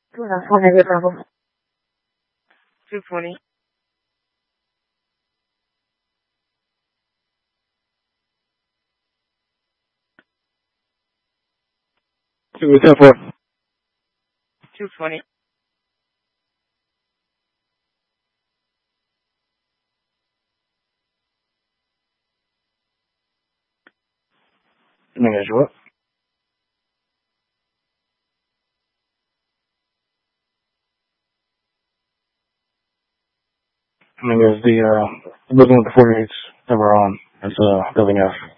What is your problem? 220. Two with 10-4. 220. Manage what? I mean, there's the, looking at the 48s that we're on. It's, building F.